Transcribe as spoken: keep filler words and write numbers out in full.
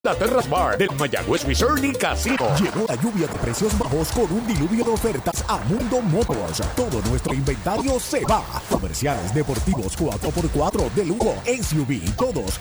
La Terrace Bar del Mayagüez Resort y Casino. Llegó la lluvia de precios bajos con un diluvio de ofertas a Mundo Motors. Todo nuestro inventario se va. Comerciales, deportivos, cuatro por cuatro de lujo, S U V, todos